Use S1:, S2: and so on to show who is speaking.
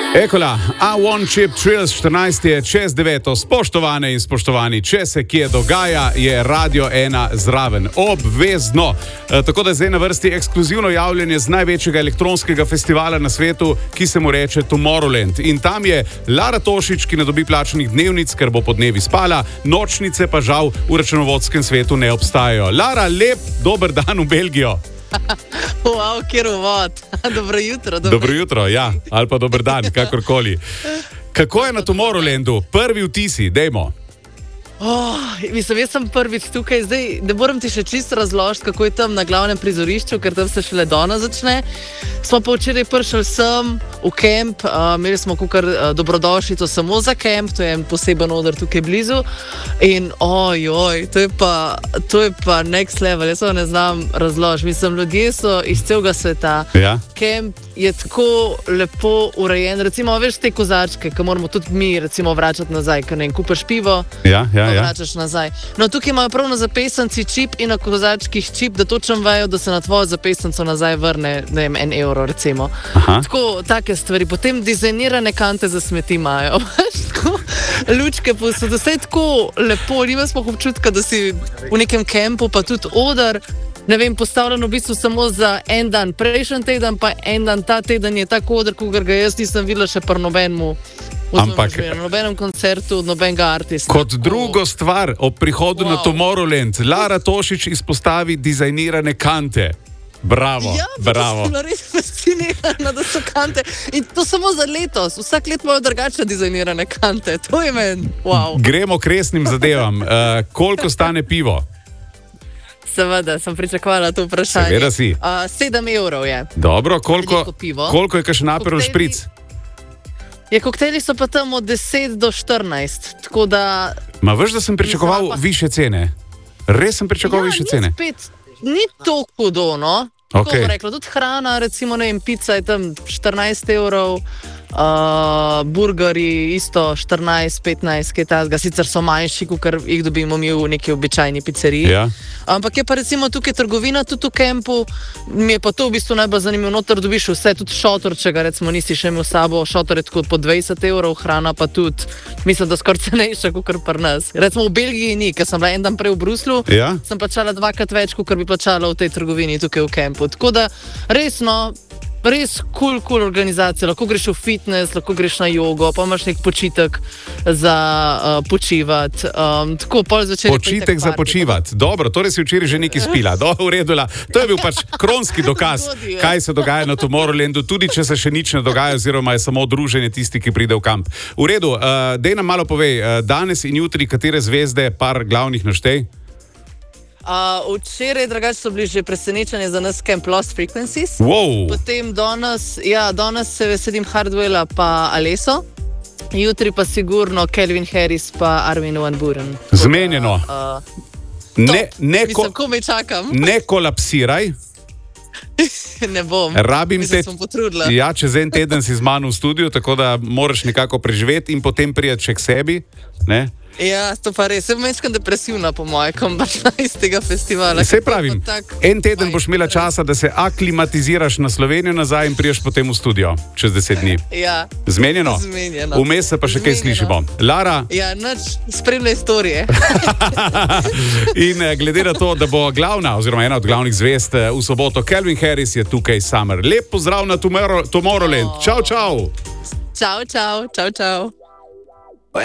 S1: Ekola, A1 Chip Trills 14 je čez 9. Spoštovane in spoštovani, če se kje dogaja, je Radio 1 zraven. Obvezno. Tako da je zdaj na vrsti ekskluzivno javljanje z največjega elektronskega festivala na svetu, ki se mu reče Tomorrowland. In tam je Lara Tošič, ki ne dobi plačanih dnevnic, ker bo po dnevi spala, nočnice pa žal v računovodskem svetu ne obstajajo. Lara, lep dober dan v Belgijo.
S2: Wow, kjer uvod. Dobro jutro.
S1: Dobro jutro, ja. Ali pa dober dan, kakorkoli. Kako je na Tomorrowlandu? Prvi vtisi, dejmo.
S2: Mislim, jaz sem prvič tukaj, zdaj ne moram ti še čisto razložiti, kako je tam na glavnem prizorišču, ker tam se šele danes začne. Smo pa včeraj prišli sem v kemp, imeli smo kukar dobrodošlico samo za kemp, to je en poseben oder tukaj blizu. In to je pa next level, jaz ne znam razložiti. Mislim, ljudje so iz celega sveta.
S1: Ja.
S2: Kemp je tako lepo urejen. Recimo, veš te kozačke, ki moramo tudi mi recimo vračati nazaj, ker ne kupaš pivo.
S1: Ja.
S2: Vračaš nazaj. No, tukaj imajo prav na zapestnici čip in na kozačkih čip, da točno vejo, da se na tvojo zapestnico nazaj vrne, ne vem, €1, recimo. Tako, take stvari. Potem dizajnirane kante za smeti imajo. Tako, lučke so vse tako lepo. Nima smo občutka, da si v nekem kempu, pa tudi oder, ne vem, postavljen v bistvu samo za en dan. Prejšnji teden, pa en dan ta teden je tako oder, kot ga jaz nisem videla še pri nobenemu.
S1: Ampak
S2: na nobenem koncertu, nobenega artista.
S1: Kot drugo stvar ob prihodu na Tomorrowland, Lara Tošič izpostavi dizajnirane kante. Bravo, bravo.
S2: Ja, res fascinirana, da so kante. In to samo za letos. Vsak let imajo drugačne dizajnirane kante. To je meni, wow.
S1: Gremo k resnim zadevam. Koliko stane pivo?
S2: Seveda, sem pričakovala to vprašanje.
S1: Seveda si.
S2: €7 je.
S1: Dobro, koliko je kakšen Aperol špric?
S2: Koktejli so pa tam od 10 do 14, tako da...
S1: Ma veš, da sem pričakoval više cene? Res sem pričakoval više cene?
S2: Ni to hudo, no?
S1: Okay.
S2: Tako bom rekla, tudi hrana, recimo, ne vem, pizza je tam €14, burgeri isto 14, 15, kaj tazga, sicer so manjši, ker jih dobimo mi v neki običajni pizzeriji.
S1: Ja.
S2: Ampak je pa recimo tukaj trgovina, tudi v kempu, mi je pa to v bistvu najbolj zanimivo, noter dobiš vse, tudi šotor, če ga recimo nisi še imel s sabo, šotor je tako po €20, hrana pa tudi, mislim, da skoraj cenejša, kot pri nas. Recimo v Belgiji ni, ker sem bila en dan prej v Bruslju, sem plačala 2-krat več, kot bi plačala v tej trgovini tukaj v kempu. Tako da resno, res cool organizacija, lahko greš v fitness, lahko greš na jogo, pa imaš nek počitek za počivati. Tako, pol zvečer.
S1: Počitek za počivati. Dobro, torej si včeraj že nekaj spila. Dobro, uredila. To je bil pač kronski dokaz, kaj se dogaja na Tomorrowlandu, tudi če se še nič ne dogaja, oziroma je samo druženje tisti, ki pride v kamp. V redu, dej nam malo povej, danes in jutri, katere zvezde, par glavnih naštej?
S2: Včeraj, drugače, so bili že presenečenje za nas Camp Lost Frequencies.
S1: Wow.
S2: Potem danes se veselim Hardwella pa Alesso. Jutri pa sigurno Calvin Harris pa Armin van Buuren.
S1: Zmenjeno.
S2: Mislim, komaj čakam.
S1: Ne kolapsiraj.
S2: Ne bom.
S1: Mislim,
S2: sem potrudila.
S1: Ja, čez en teden si z mano v studiu, tako da moraš nekako preživeti in potem prijeti še k sebi, ne?
S2: Ja, to pa res. Sem večkrat depresivna, po moje, iz tega festivala.
S1: Saj pravim, en teden boš imela časa, da se aklimatiziraš na Slovenijo nazaj in priješ potem v studio čez 10 dni.
S2: Ja.
S1: Zmenjeno? Vmes se pa še kaj slišimo. Lara?
S2: Ja, nič, spremlja istorije.
S1: In glede na to, da bo glavna, oziroma ena od glavnih zvezd v soboto, Calvin Harris je tukaj Summer. Lep pozdrav na Tomorrowland. Čau, čau.
S2: Čau, čau, čau, čau.